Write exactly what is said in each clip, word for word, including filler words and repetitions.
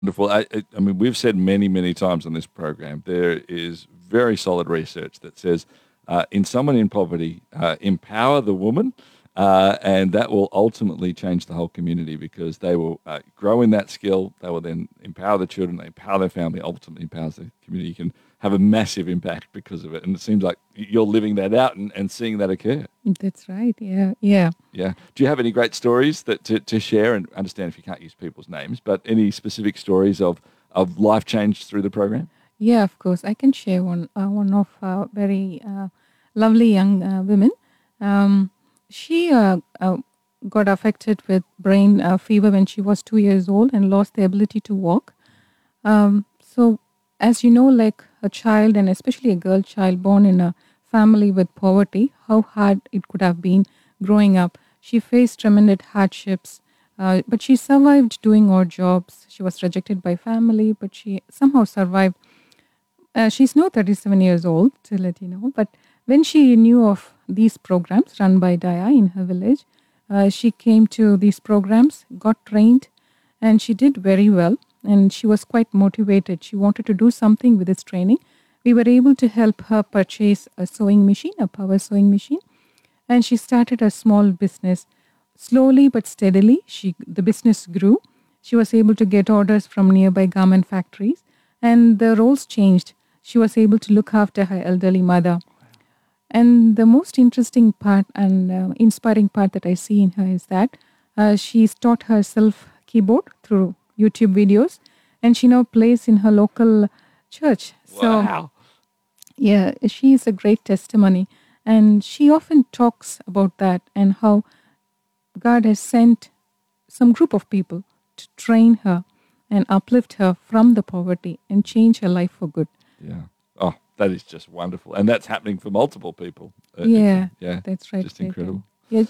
Wonderful. I, I I mean, we've said many, many times on this program, there is very solid research that says uh, in someone in poverty, uh, empower the woman, uh, and that will ultimately change the whole community because they will uh, grow in that skill. They will then empower the children, they empower their family, ultimately empowers the community. You can have a massive impact because of it. And it seems like you're living that out and, and seeing that occur. That's right. Yeah, yeah. Yeah. Do you have any great stories that to, to share? And understand if you can't use people's names, but any specific stories of, of life change through the program? Yeah, of course. I can share one uh, one of uh, very uh, lovely young uh, women. Um, she uh, uh, got affected with brain uh, fever when she was two years old and lost the ability to walk. Um, so, as you know, like a child and especially a girl child born in a family with poverty, how hard it could have been growing up. She faced tremendous hardships, uh, but she survived doing odd jobs. She was rejected by family, but she somehow survived. Uh, she's now thirty-seven years old, to let you know. But when she knew of these programs run by Daya in her village, uh, she came to these programs, got trained, and she did very well. And she was quite motivated. She wanted to do something with this training. We were able to help her purchase a sewing machine, a power sewing machine, and she started a small business. Slowly but steadily, she the business grew. She was able to get orders from nearby garment factories, and the roles changed. She was able to look after her elderly mother. And the most interesting part and uh, inspiring part that I see in her is that uh, she's taught herself keyboard through YouTube videos, and she now plays in her local church. So, Wow. yeah, she is a great testimony. And she often talks about that and how God has sent some group of people to train her and uplift her from the poverty and change her life for good. Yeah. Oh, that is just wonderful. And that's happening for multiple people. Uh, Yeah, yeah. that's right. Just Clayton. incredible. Yeah,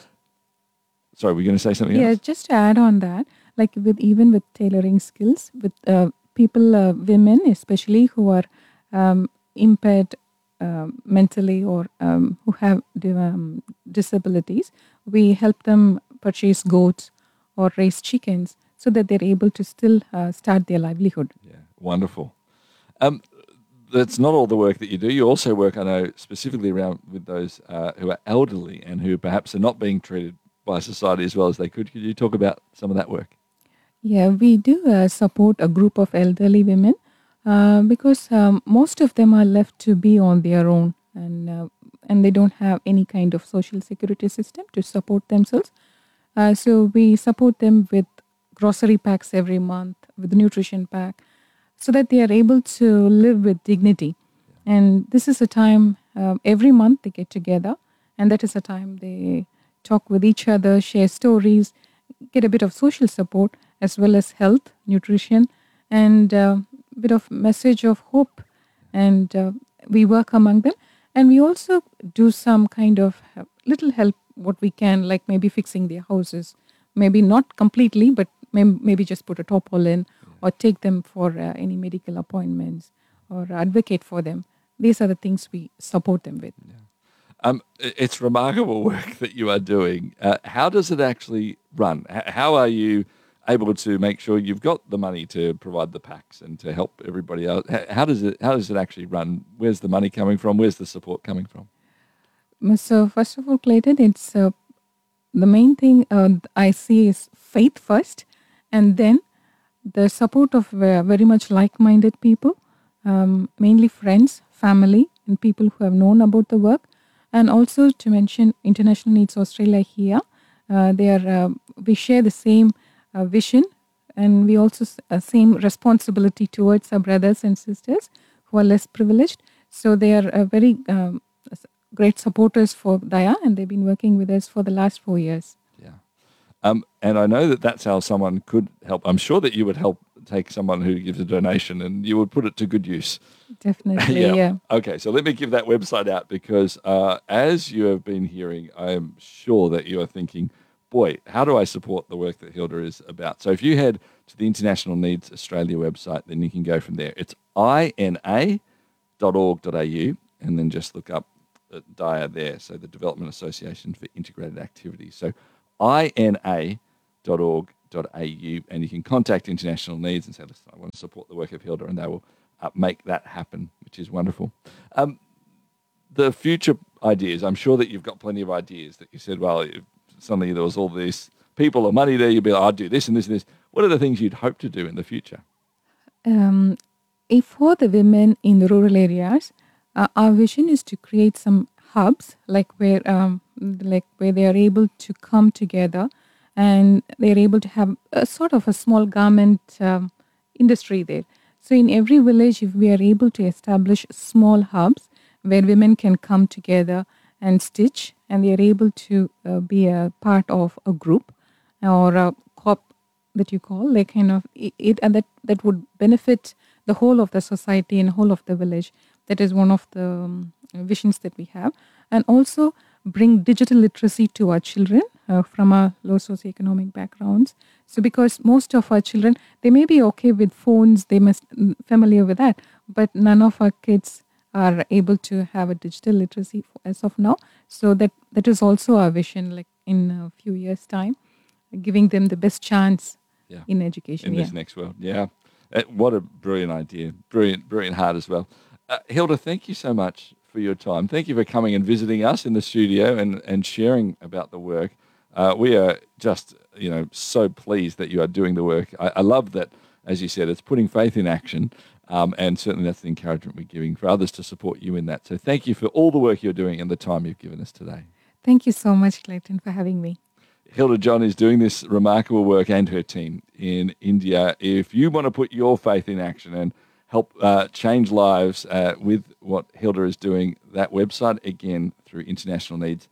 Sorry, were you going to say something yeah. else? Just to add on that, like with even with tailoring skills, with uh, people, uh, women especially who are um, impaired uh, mentally or um, who have di- um, disabilities, we help them purchase goats or raise chickens so that they're able to still uh, start their livelihood. Yeah. Wonderful. Um, that's not all the work that you do. You also work, I know, specifically around with those uh, who are elderly and who perhaps are not being treated by society as well as they could. Could you talk about some of that work? Yeah, we do uh, support a group of elderly women uh, because um, most of them are left to be on their own, and uh, and they don't have any kind of social security system to support themselves. Uh, so we support them with grocery packs every month, with nutrition pack, so that they are able to live with dignity. And this is a time um, every month they get together, and that is a time they talk with each other, share stories, get a bit of social support as well as health, nutrition, and a bit of message of hope. And uh, we work among them, and we also do some kind of uh, little help what we can, like maybe fixing their houses, maybe not completely, but may- maybe just put a topol in or take them for uh, any medical appointments or advocate for them. These are the things we support them with. Um, i- it's remarkable work that you are doing. Uh, how does it actually run? H- how are you able to make sure you've got the money to provide the packs and to help everybody else? H- How does it How does it actually run? Where's the money coming from? Where's the support coming from? Mm, So first of all, Clayton, it's uh, the main thing uh, I see is faith first, and then the support of uh, very much like-minded people, um, mainly friends, family, and people who have known about the work, and also to mention International Needs Australia here. Uh, they are uh, we share the same uh, vision, and we also s- uh, same responsibility towards our brothers and sisters who are less privileged. So they are uh, very um, s- great supporters for Daya, and they've been working with us for the last four years. Yeah. Um, and I know that that's how someone could help. I'm sure that you would help take someone who gives a donation and you would put it to good use. Definitely, Yeah. yeah. Okay. So let me give that website out because uh, as you have been hearing, I am sure that you are thinking, boy, how do I support the work that Hilda is about? So if you head to the International Needs Australia website, then you can go from there. It's I N A dot org dot A U and then just look up uh, D I A there. So the Development Association for Integrated Activities. So I N A dot org dot a u, and you can contact International Needs and say, listen, I want to support the work of Hilda, and they will uh, make that happen, which is wonderful. Um, the future ideas, I'm sure that you've got plenty of ideas that you said, well, if suddenly there was all these people or money there, you'd be like, I'd do this and this and this. What are the things you'd hope to do in the future? Um, if for the women in the rural areas, uh, our vision is to create some hubs, like where, um, like where they are able to come together, and they are able to have a sort of a small garment um, industry there. So in every village, if we are able to establish small hubs where women can come together and stitch, and they are able to uh, be a part of a group or a co-op that you call, like kind of it, it and that that would benefit the whole of the society and whole of the village. That is one of the um, visions that we have, and also bring digital literacy to our children uh, from our low socioeconomic backgrounds. So because most of our children, they may be okay with phones, they must familiar with that, but none of our kids are able to have a digital literacy as of now. So that that is also our vision, like in a few years' time, giving them the best chance yeah. in education. In yeah. this next world, yeah. Uh, what a brilliant idea. Brilliant, brilliant heart as well. Uh, Hilda, thank you so much for your time. Thank you for coming and visiting us in the studio and, and sharing about the work. Uh, we are just, you know, so pleased that you are doing the work. I, I love that, as you said, it's putting faith in action, um, and certainly that's the encouragement we're giving for others to support you in that. So thank you for all the work you're doing and the time you've given us today. Thank you so much, Clayton, for having me. Hilda John is doing this remarkable work, and her team in India. If you want to put your faith in action and help uh, change lives uh, with what Hilda is doing, that website, again, through International Needs,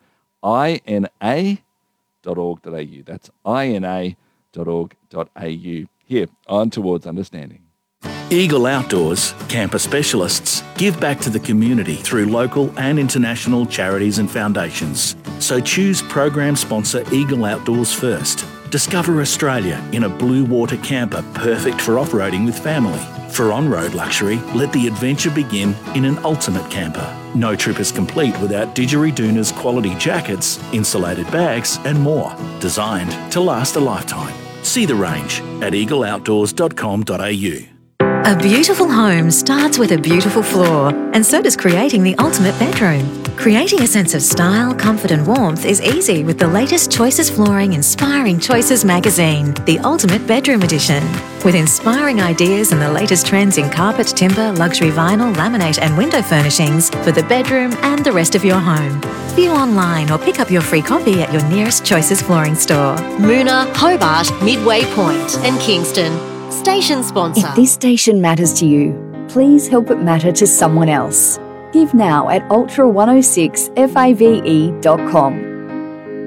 I N A dot org dot a u. That's I N A dot org dot a u. Here, on Towards Understanding. Eagle Outdoors, camper specialists, give back to the community through local and international charities and foundations. So choose program sponsor Eagle Outdoors first. Discover Australia in a blue water camper perfect for off-roading with family. For on-road luxury, let the adventure begin in an ultimate camper. No trip is complete without Didgeridoon's quality jackets, insulated bags and more, designed to last a lifetime. See the range at eagle outdoors dot com dot a u. A beautiful home starts with a beautiful floor, and so does creating the ultimate bedroom. Creating a sense of style, comfort and warmth is easy with the latest Choices Flooring Inspiring Choices magazine, the Ultimate Bedroom Edition. With inspiring ideas and the latest trends in carpet, timber, luxury vinyl, laminate and window furnishings for the bedroom and the rest of your home. View online or pick up your free copy at your nearest Choices Flooring store. Moona, Hobart, Midway Point and Kingston. Station sponsor. If this station matters to you, please help it matter to someone else. Give now at ultra one oh six fave dot com.